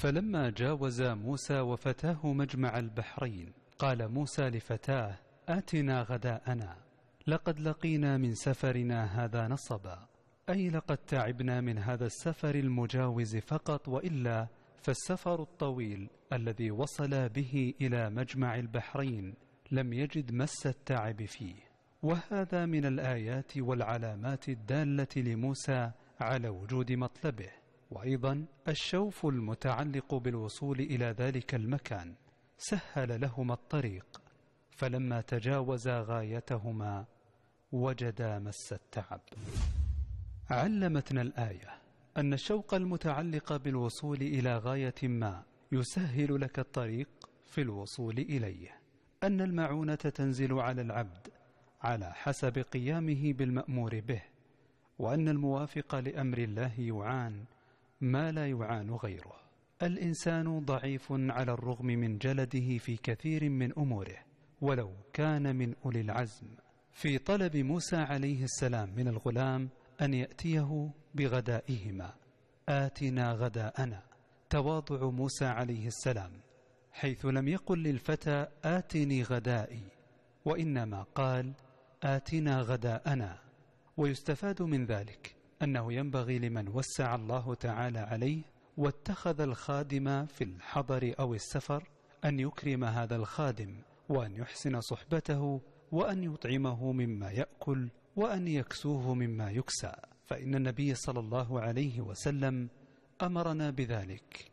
فلما جاوز موسى وفتاه مجمع البحرين قال موسى لفتاه: آتنا غداءنا لقد لقينا من سفرنا هذا نصبا، أي لقد تعبنا من هذا السفر المجاوز فقط، وإلا فالسفر الطويل الذي وصل به إلى مجمع البحرين لم يجد مس التعب فيه. وهذا من الآيات والعلامات الدالة لموسى على وجود مطلبه، وأيضا الشوف المتعلق بالوصول إلى ذلك المكان سهل لهما الطريق، فلما تجاوزا غايتهما وجدا مس التعب. علمتنا الآية أن الشوق المتعلق بالوصول إلى غاية ما يسهل لك الطريق في الوصول إليه، أن المعونة تنزل على العبد على حسب قيامه بالمأمور به، وأن الموافق لأمر الله يعان ما لا يعان غيره. الإنسان ضعيف على الرغم من جلده في كثير من أموره، ولو كان من أولي العزم. في طلب موسى عليه السلام من الغلام أن يأتيه بغدائهما: آتنا غداءنا، تواضع موسى عليه السلام، حيث لم يقل للفتى آتني غدائي، وإنما قال آتنا غداءنا. ويستفاد من ذلك أنه ينبغي لمن وسع الله تعالى عليه واتخذ الخادم في الحضر أو السفر أن يكرم هذا الخادم، وأن يحسن صحبته، وأن يطعمه مما يأكل، وأن يكسوه مما يكسى، فإن النبي صلى الله عليه وسلم أمرنا بذلك.